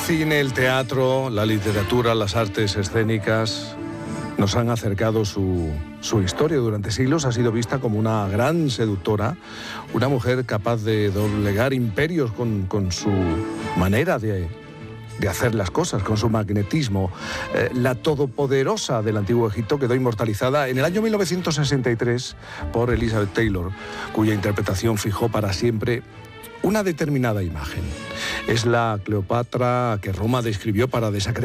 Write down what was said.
cine, el teatro, la literatura, las artes escénicas nos han acercado su historia. Durante siglos ha sido vista como una gran seductora, una mujer capaz de doblegar imperios con su manera de hacer las cosas, con su magnetismo. La todopoderosa del Antiguo Egipto quedó inmortalizada en el año 1963 por Elizabeth Taylor, cuya interpretación fijó para siempre una determinada imagen. Es la Cleopatra que Roma describió para desacreditar